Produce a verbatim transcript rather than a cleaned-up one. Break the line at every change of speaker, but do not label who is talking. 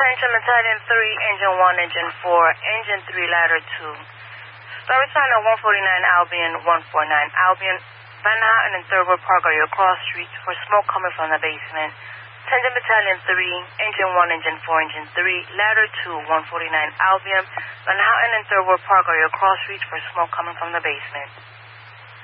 Attention Battalion three, Engine one, Engine four, Engine three, Ladder two. Service sign at one forty-nine Albion, one forty-nine Albion. Van Houten and Third Wood Park are your cross streets for smoke coming from the basement. Attention Battalion three, Engine one, Engine four, Engine three, Ladder two, one forty-nine Albion. Van Houten and Third Wood Park are your cross streets for smoke coming from the basement.